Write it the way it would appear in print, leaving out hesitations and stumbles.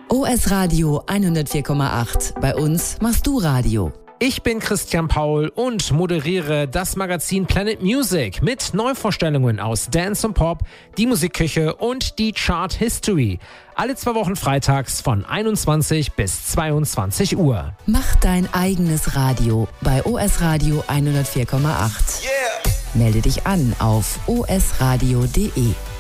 OS Radio 104,8. Bei uns machst du Radio. Ich bin Christian Paul und moderiere das Magazin Planet Music mit Neuvorstellungen aus Dance und Pop, die Musikküche und die Chart History. Alle 2 Wochen freitags von 21 bis 22 Uhr. Mach dein eigenes Radio bei OS Radio 104,8. Yeah. Melde dich an auf osradio.de.